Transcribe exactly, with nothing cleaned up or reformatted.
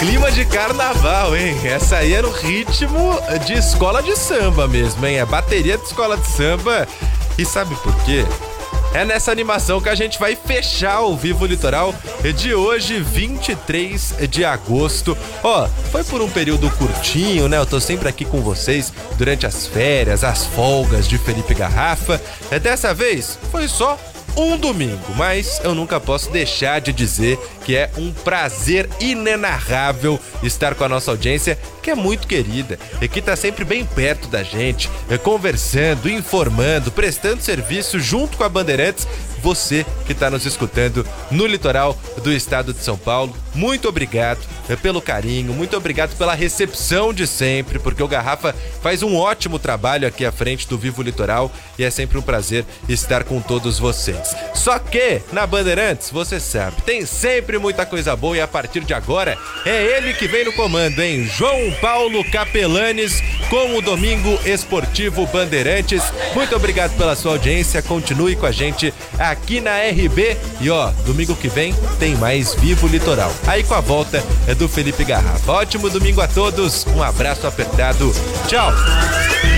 clima de carnaval, hein? Essa aí era o ritmo de escola de samba mesmo, hein? A bateria de escola de samba. E sabe por quê? É nessa animação que a gente vai fechar o Vivo Litoral de hoje, vinte e três de agosto. Ó, foi por um período curtinho, né? Eu tô sempre aqui com vocês durante as férias, as folgas de Felipe Garrafa. Dessa vez foi só um domingo, mas eu nunca posso deixar de dizer que é um prazer inenarrável estar com a nossa audiência, que é muito querida e que tá sempre bem perto da gente, conversando, informando, prestando serviço junto com a Bandeirantes. Você que está nos escutando no litoral do estado de São Paulo, muito obrigado pelo carinho, muito obrigado pela recepção de sempre, porque o Garrafa faz um ótimo trabalho aqui à frente do Vivo Litoral e é sempre um prazer estar com todos vocês. Só que na Bandeirantes, você sabe, tem sempre muita coisa boa e a partir de agora é ele que vem no comando, hein? João Paulo Capelanes com o Domingo Esportivo Bandeirantes. Muito obrigado pela sua audiência, continue com a gente aqui na R B e ó, domingo que vem tem mais Vivo Litoral. Aí com a volta é do Felipe Garrafa. Ótimo domingo a todos, um abraço apertado, tchau!